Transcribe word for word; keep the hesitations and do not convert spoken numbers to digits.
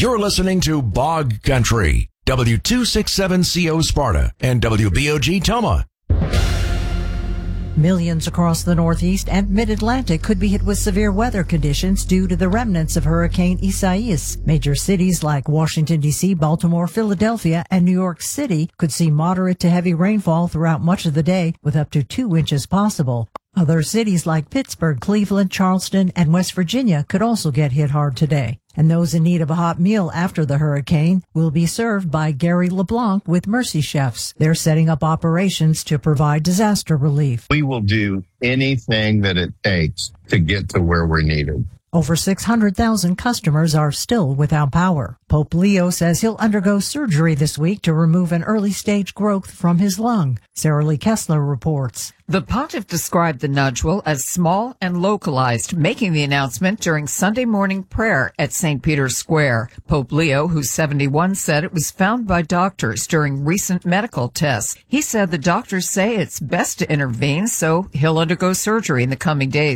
You're listening to Bog Country, W two sixty-seven C O Sparta and W B O G Toma. Millions across the Northeast and Mid-Atlantic could be hit with severe weather conditions due to the remnants of Hurricane Isaias. Major cities like Washington, D C, Baltimore, Philadelphia, and New York City could see moderate to heavy rainfall throughout much of the day, with up to two inches possible. Other cities like Pittsburgh, Cleveland, Charleston, and West Virginia could also get hit hard today. And those in need of a hot meal after the hurricane will be served by Gary LeBlanc with Mercy Chefs. They're setting up operations to provide disaster relief. We will do anything that it takes to get to where we're needed. Over six hundred thousand customers are still without power. Pope Leo says he'll undergo surgery this week to remove an early-stage growth from his lung. Sarah Lee Kessler reports. The pontiff described the nodule as small and localized, making the announcement during Sunday morning prayer at Saint Peter's Square. Pope Leo, who's seventy-one, said it was found by doctors during recent medical tests. He said the doctors say it's best to intervene, so he'll undergo surgery in the coming days.